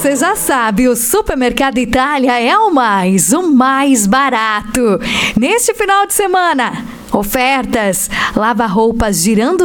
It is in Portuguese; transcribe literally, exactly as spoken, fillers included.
você já sabe, o Supermercado Itália é o mais, o mais barato. Neste final de semana, ofertas, lava-roupas girando